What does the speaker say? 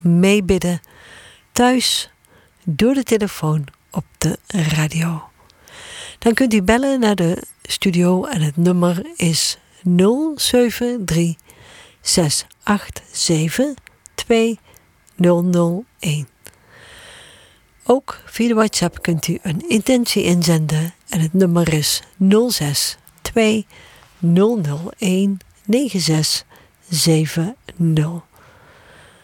meebidden, thuis, door de telefoon, op de radio. Dan kunt u bellen naar de studio en het nummer is 073 687 2001. Ook via de WhatsApp kunt u een intentie inzenden en het nummer is 06 2001 9670.